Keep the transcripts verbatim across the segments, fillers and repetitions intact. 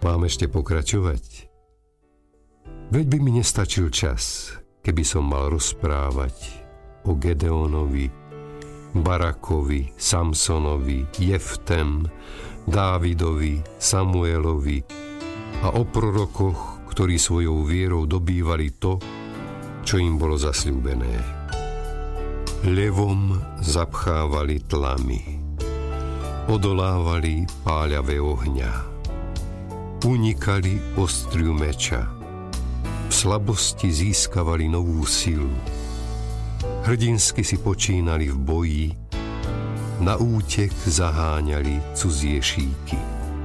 Mám ešte pokračovať? Veď by mi nestačil čas, keby som mal rozprávať o Gedeonovi, Barakovi, Samsonovi, Jeftem, Dávidovi, Samuelovi a o prorokoch, ktorí svojou vierou dobývali to, čo im bolo zasľúbené. Levom zapchávali tlamy, odolávali páľavé ohňa, unikali ostriu meča, v slabosti získavali novú silu, hrdinsky si počínali v boji, na útek zaháňali cudzie šíky.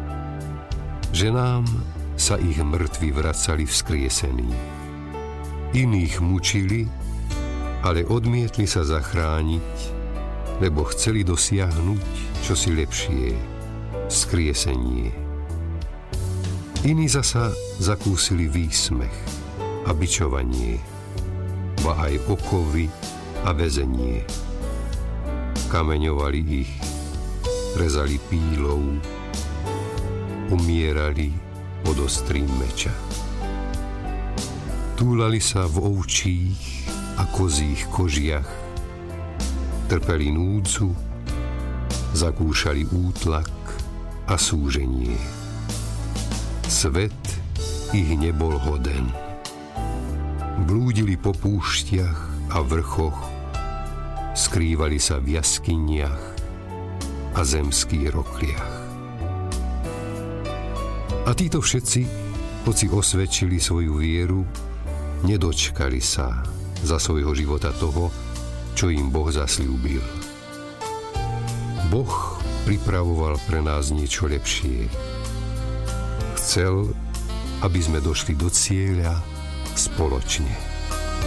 Ženám sa ich mŕtvi vracali vzkriesení. Iných mučili, ale odmietli sa zachrániť, lebo chceli dosiahnuť čosi lepšie, vzkriesenie. Iní zasa zakúsili výsmech a bičovanie, ba aj okovy a väzenie. Kameňovali ich, rezali pílou, umierali pod ostrým meča. Túlali sa v ovčích a kozích kožiach, trpeli núdzu, zakúšali útlak a súženie. Svet ich nebol hoden. Blúdili po púštiach a vrchoch, skrývali sa v jaskyniach a zemských rokliach. A títo všetci, hoci osvedčili svoju vieru, nedočkali sa za svojho života toho, čo im Boh zasľúbil. Boh pripravoval pre nás niečo lepšie. Chcel, aby sme došli do cieľa spoločne.